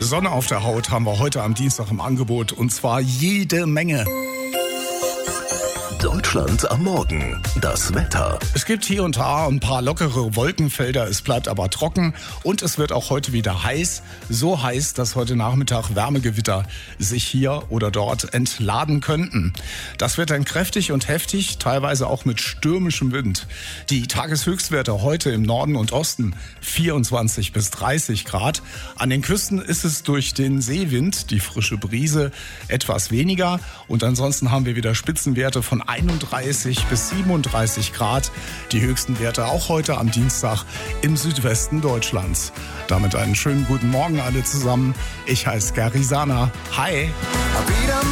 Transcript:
Sonne auf der Haut haben wir heute am Dienstag im Angebot und zwar jede Menge. Deutschland am Morgen. Das Wetter. Es gibt hier und da ein paar lockere Wolkenfelder, es bleibt aber trocken und es wird auch heute wieder heiß. So heiß, dass heute Nachmittag Wärmegewitter sich hier oder dort entladen könnten. Das wird dann kräftig und heftig, teilweise auch mit stürmischem Wind. Die Tageshöchstwerte heute im Norden und Osten 24 bis 30 Grad. An den Küsten ist es durch den Seewind, die frische Brise, etwas weniger. Und ansonsten haben wir wieder Spitzenwerte von 31 bis 37 Grad. Die höchsten Werte auch heute am Dienstag im Südwesten Deutschlands. Damit einen schönen guten Morgen alle zusammen. Ich heiße Gary Sana. Hi.